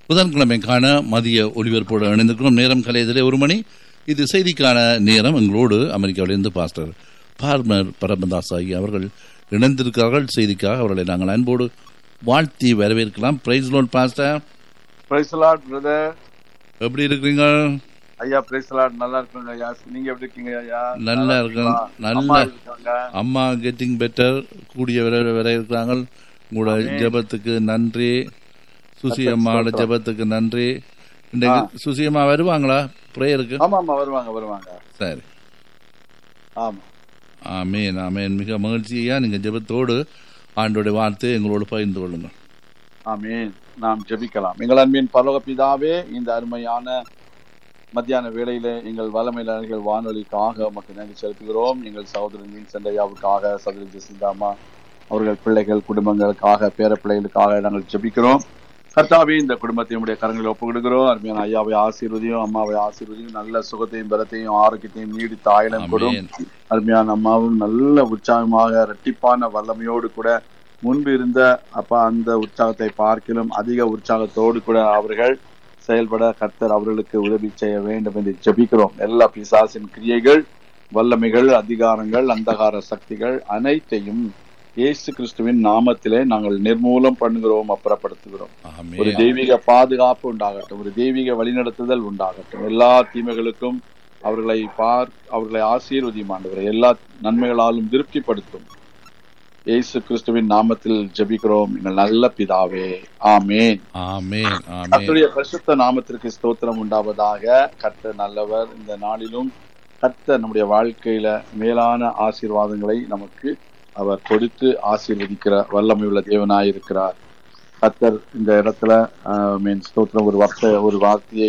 புதன்கிழமைக்கான மதிய ஒலிபரப்போடு இணைந்திருக்கிறோம். நேரம் கலையதிலே 1 மணி. இது செய்திக்கான நேரம். எங்களோடு அமெரிக்காவிலிருந்து பாஸ்டர் பார்மர் பரமதாஸ் ஆகிய அவர்கள் இணைந்திருக்கிறார்கள். செய்திக்காக அவர்களை நாங்கள் அன்போடு வாழ்த்தி வரவேற்கலாம். Price Lord pastor. Price Lord brother. எப்படி இருக்கிறீங்க ஐயா? Price Lord. நல்லா இருக்குங்க ஐயா. நீங்க எப்படி இருக்கீங்க ஐயா? நல்லா இருக்கேன். நல்ல அம்மா கெட்டிங் பெட்டர், கூடிய வர இருக்கிறாங்க. உங்களோட ஜெபத்துக்கு நன்றி. சுசி அம்மாவோட ஜெபத்துக்கு நன்றி. இன்றைக்கு சுசி அம்மா வருவாங்களா பிரேயருக்கு? ஆமா வருவாங்க. சரி. ஆமா. ஆமேன் ஆமேன். மிக மகிழ்ச்சியா நீங்க ஜெபத்தோடு ஆண்டோடைய வார்த்தையை எங்களோடு பகிர்ந்து கொள்ளுங்க. ஆமேன். நாம் ஜெபிக்கலாம். எங்கள் அன்பின் பரலோக பிதாவே, இந்த அருமையான மத்தியான வேளையிலே எங்கள் வல்லமையாளர்கள் வானொலிக்காக மக்கள் நன்றி செலுத்துகிறோம். எங்கள் சகோதரன் சண்டையாவுக்காக, சகோதரி ஜெசிந்தாமா அவர்கள் பிள்ளைகள் குடும்பங்களுக்காக, பேர பிள்ளைகளுக்காக நாங்கள் ஜெபிக்கிறோம். கர்த்தாவே, இந்த குடும்பத்தை உடைய கரங்களில் ஒப்புக்கிடுகிறோம். அருமையான ஐயாவை ஆசீர்வதியும், அம்மாவை ஆசீர்வதியும், நல்ல சுகத்தையும் பலத்தையும் ஆரோக்கியத்தையும் நீடித்த ஆயுளம் கொடும். அருமையான அம்மாவும் நல்ல உற்சாகமாக இரட்டிப்பான வல்லமையோடு கூட முன்பு இருந்த அப்பா அந்த உற்சாகத்தை பார்க்கிலும் அதிக உற்சாகத்தோடு கூட அவர்கள் செயல்பட கர்த்தர் அவர்களுக்கு உதவி செய்ய வேண்டும் என்று ஜெபிக்கிறோம். எல்லா பிசாசின் கிரியைகள், வல்லமைகள், அதிகாரங்கள், அந்தகார சக்திகள் அனைத்தையும் இயேசு கிறிஸ்துவின் நாமத்திலே நாங்கள் நிர்மூலம் பண்ணுகிறோம், அப்புறப்படுத்துகிறோம். ஒரு தெய்வீக பாதுகாப்பு உண்டாகட்டும், ஒரு தெய்வீக வழிநடத்துதல் உண்டாகட்டும். எல்லா தீமைகளுக்கும் அவர்களை ஆசீர்வதிமாண்டவரை எல்லா நன்மைகளாலும் திருப்திப்படுத்தும். இயேசு கிறிஸ்துவின் நாமத்தில் ஜெபிக்கிறோம் எங்கள் நல்ல பிதாவே. ஆமேன் ஆமேன். கர்த்தருடைய பரிசுத்த நாமத்திற்கு ஸ்தோத்திரம் உண்டாவதாக. கர்த்தர் நல்லவர். இந்த நாளிலும் கர்த்தர் நம்முடைய வாழ்க்கையில மேலான ஆசீர்வாதங்களை நமக்கு அவர் கொடுத்து ஆசீர்வதிக்கிற வல்லமை உள்ள தேவனாயிருக்கிறார். கர்த்தர் இந்த இடத்துல ஸ்தோத்திரம் ஒரு வார்த்தையை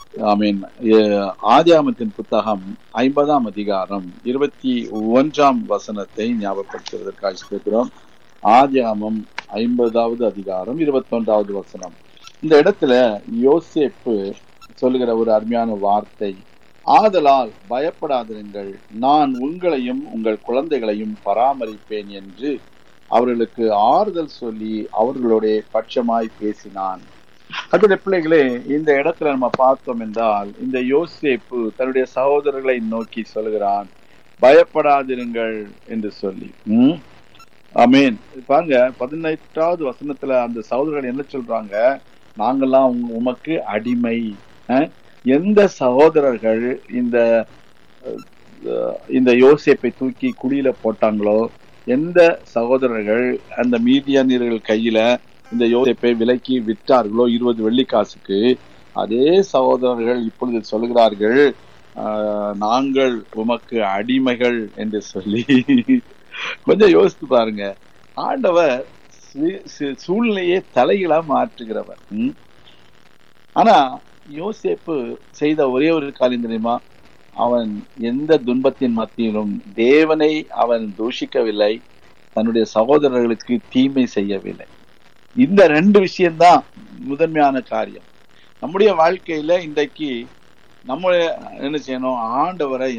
ஆதியாகமத்தின் புத்தகம் 50ஆம் அதிகாரம் 21ஆம் வசனத்தை ஞாபகப்படுத்துவதற்காக ஸ்தோத்திரம். ஆதியாகமம் 50வது அதிகாரம் 21வது வசனம். இந்த இடத்துல யோசேப்பு சொல்லுகிற ஒரு அருமையான வார்த்தை, ஆதலால் பயப்படாதிருங்கள், நான் உங்களையும் உங்கள் குழந்தைகளையும் பராமரிப்பேன் என்று அவர்களுக்கு ஆறுதல் சொல்லி அவர்களுடைய பட்சமாய் பேசினான். அதோட பிள்ளைகளே, இந்த இடத்துல நம்ம பார்த்தோம் என்றால் இந்த யோசேப்பு தன்னுடைய சகோதரர்களை நோக்கி சொல்கிறான், பயப்படாதிருங்கள் என்று சொல்லி. ஆமேன். பாருங்க 18வது வசனத்துல அந்த சகோதரர்கள் என்ன சொல்றாங்க, நாங்கெல்லாம் உமக்கு அடிமை. எந்த சகோதரர்கள் இந்த யோசேப்பை தூக்கி குழியில போட்டாங்களோ, எந்த சகோதரர்கள் அந்த மீதியானியர்கள் கையில இந்த யோசேப்பை விலைக்கு விற்றார்களோ 20 வெள்ளிக்காசுக்கு, அதே சகோதரர்கள் இப்பொழுது சொல்கிறார்கள், நாங்கள் உமக்கு அடிமைகள் என்று சொல்லி. கொஞ்சம் யோசித்து பாருங்க. ஆண்டவர் சூழ்நிலையை தலைகளா மாற்றுகிறவர். ஆனா யோசேப்பு செய்த ஒரே ஒரு காரியம் தெரியுமா? அவன் எந்த துன்பத்தின் மத்தியிலும் தேவனை அவன் தூஷிக்கவில்லை, தன்னுடைய சகோதரர்களுக்கு தீமை செய்யவில்லை. இந்த 2 விஷயம்தான் முதன்மையான காரியம். நம்முடைய வாழ்க்கையில இன்றைக்கு நம்ம என்ன செய்யணும்? ஆண்டவரை